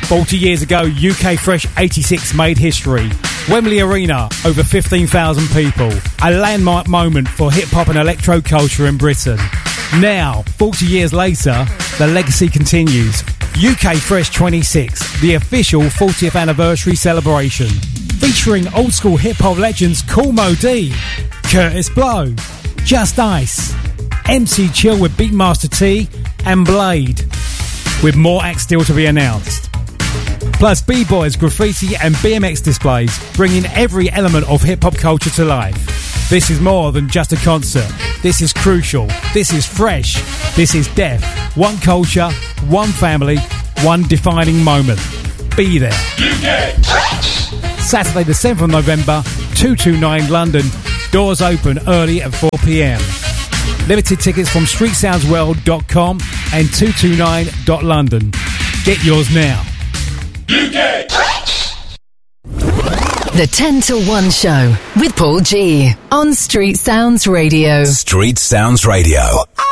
40 years ago, UK Fresh 86 made history. Wembley Arena, over 15,000 people. A landmark moment for hip-hop and electro culture in Britain. Now, 40 years later, the legacy continues. UK Fresh 26, the official 40th anniversary celebration. Featuring old-school hip-hop legends Kool Moe Dee, Curtis Blow, Just Ice, MC Chill with Beatmaster T, and Blade. With more acts still to be announced. Plus B-Boys, graffiti and BMX displays, bringing every element of hip-hop culture to life. This is more than just a concert. This is crucial. This is fresh. This is deaf. One culture, one family, one defining moment. Be there. Saturday the 7th of November, 229 London. Doors open early at 4 p.m. Limited tickets from streetsoundsworld.com and 229.london. Get yours now. UK! The 10 to 1 show with Paul G on Street Sounds Radio. Street Sounds Radio.